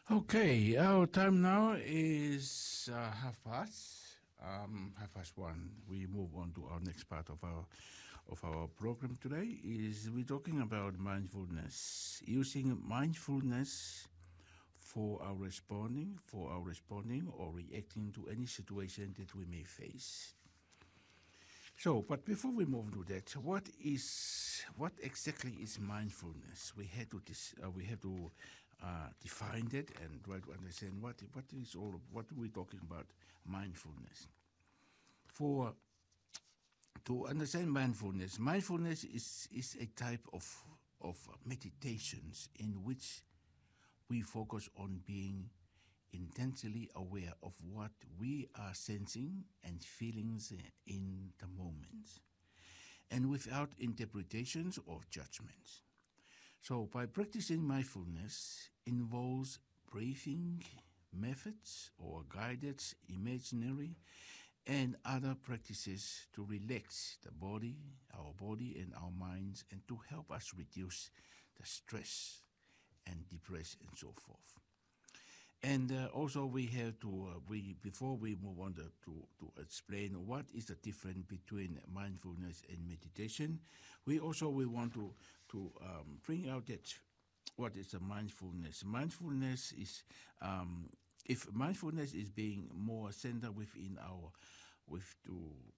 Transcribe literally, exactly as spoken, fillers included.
Okay, our time now is uh, half past, um, half past one. We move on to our next part of our of our program today. Is we're talking about mindfulness, using mindfulness for our responding, for our responding or reacting to any situation that we may face. So, but before we move to that, what is what exactly is mindfulness? We have to dis, uh, we have to uh, define that and try to understand what what is all of, what are we talking about mindfulness. For to understand mindfulness, mindfulness is is a type of of meditations in which we focus on being intensely aware of what we are sensing and feelings in the moment, and without interpretations or judgments. So, by practicing mindfulness involves breathing methods or guided imaginary and other practices to relax the body, our body and our minds, and to help us reduce the stress and depression and so forth. And uh, also we have to uh, we before we move on to, to to explain what is the difference between mindfulness and meditation. We also we want to to um, bring out that what is a mindfulness. Mindfulness is um, if mindfulness is being more centered within our with to